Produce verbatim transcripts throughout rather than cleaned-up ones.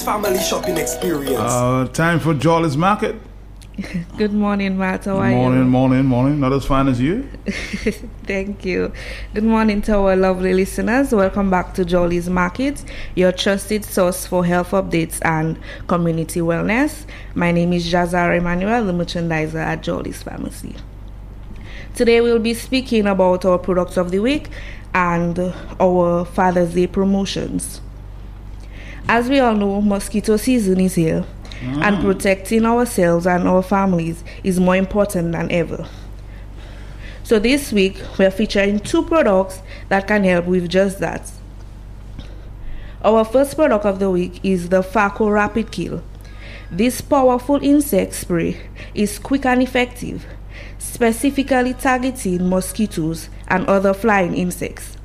family shopping experience. Uh, time for Jolly's Market. Good morning, Matt. How are morning, you? Morning, morning, morning. Not as fine as you. Thank you. Good morning to our lovely listeners. Welcome back to Jolly's Market, your trusted source for health updates and community wellness. My name is Jazar Emmanuel, the merchandiser at Jolly's Pharmacy. Today we'll be speaking about our products of the week and our Father's Day promotions. As we all know, mosquito season is here, mm. and protecting ourselves and our families is more important than ever. So this week, we're featuring two products that can help with just that. Our first product of the week is the Faco Rapid Kill. This powerful insect spray is quick and effective, specifically targeting mosquitoes and other flying insects.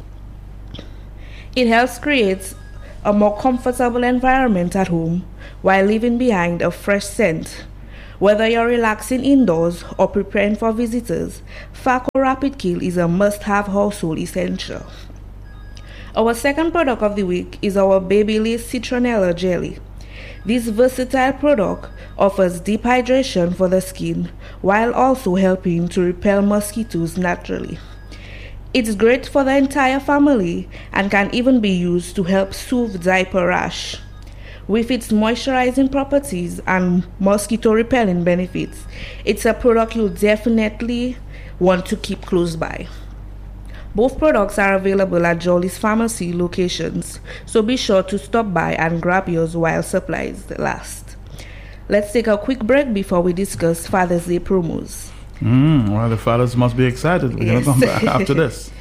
It helps create a more comfortable environment at home while leaving behind a fresh scent. Whether you're relaxing indoors or preparing for visitors, Faco Rapid Kill is a must-have household essential. Our second product of the week is our Babyliss Citronella Jelly. This versatile product offers deep hydration for the skin while also helping to repel mosquitoes naturally. It's great for the entire family and can even be used to help soothe diaper rash. With its moisturizing properties and mosquito repelling benefits, it's a product you'll definitely want to keep close by. Both products are available at Jolly's Pharmacy locations, so be sure to stop by and grab yours while supplies last. Let's take a quick break before we discuss Father's Day promos. Mm, well, the fathers must be excited. We're yes. going to come back after this.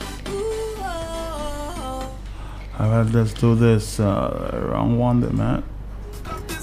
All right, let's do this. Uh, round one, man.